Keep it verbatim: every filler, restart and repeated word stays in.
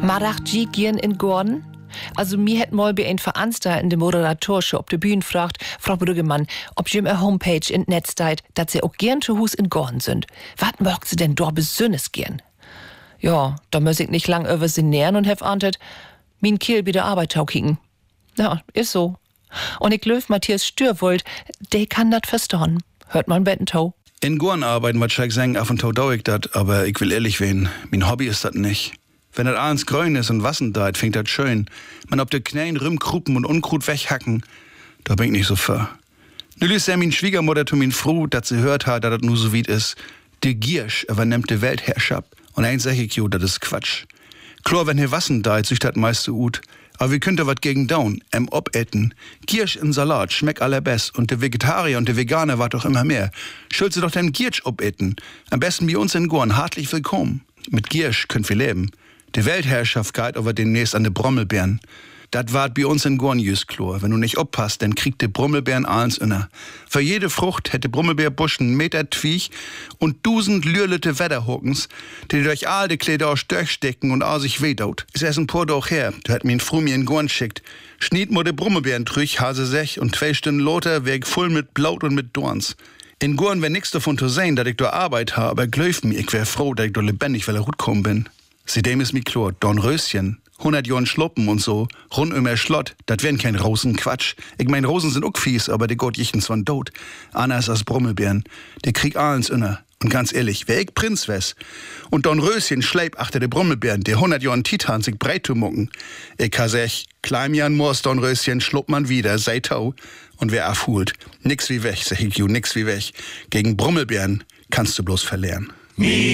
Marach G gehen in Gordon? Also mir hätt mal bei ein Veranstalter in der Moderatorshow auf der Bühne fragt, Frau Brüggemann, ob ihr eine Homepage in Netz deit, dass sie auch gern zu Hus in Gordon sind. Wat mögt sie denn dort besonders gern? Ja, da muss ich nicht lang über sie nähern und hef antwortet, min Kiel bei der Arbeit taukigen. Ja, ist so. Und ich löf Matthias Stürwold, der kann dat verstehen. Hört man Bettentau. In Gordon arbeiten, was ich sagen, af und tau dau ich dat, aber ich will ehrlich werden, mein Hobby ist dat nicht. Wenn das abends grün ist und Wassen deit, fängt das schön. Man ob de Knäen rümkrupen und Unkrut weghacken, da bin ich nicht so für. Nu ließ er min Schwiegermutter zu min froh, dat sie hört hat, dat das nur so weit ist. De Giersch übernimmt de Weltherrschaft. Und eins sag ich jo, dat ist Quatsch. Klar, wenn he Wassen deit, sich dat meiste ut. Aber wie könnt ihr wat gegen down, em obetten? Giersch in Salat schmeckt allerbest und de Vegetarier und de Veganer wart doch immer mehr. Schuld sie doch den Giersch obetten. Am besten bei uns in Gorn, hartlich willkommen. Mit Giersch könnt wir leben. Die Weltherrschaft geht aber demnächst an de Brommelbeeren. Dat wart bei uns in Gorn jüst klar. Wenn du nicht oppasst, dann kriegt de Brommelbeeren eins inner. Für jede Frucht hätte Brommelbeerbusch einen Meter Twiech und dusend lürlete Wetterhockens, die durch all de Kleider aus durchstecken und all sich wedaut. Ist erst ein paar doch her, du hat min Fru mir in Gorn schickt. Schniet mo de Brommelbeeren trüch, hase sech und zwei Stunden loter, weg voll mit Blaut und mit Dorns. In Gorn wär nix davon zu sehen, dat ich da Arbeit ha, aber glöf mir, ich wär froh, dat ich da lebendig, weil er gut kommen bin. Seitdem ist mi klar, Dornröschen, hundert Jahren Schloppen und so, rund um er Schlott, dat wären kein Rosenquatsch. Ich mein, Rosen sind auch fies, aber die Gott jichten zwan tot. Anders als Brommelbeeren, die krieg allens inner. Und ganz ehrlich, wär ich Prinz wes und Dornröschen schleip achter de Brommelbeeren, der hundert Jahren Titan sich breit zu mucken. Ich ha sech, Kleimjan Moors Dornröschen schlupp man wieder, sei tau. Und wer afhult, nix wie weg, sag ich ju, nix wie weg. Gegen Brommelbeeren kannst du bloß verlieren.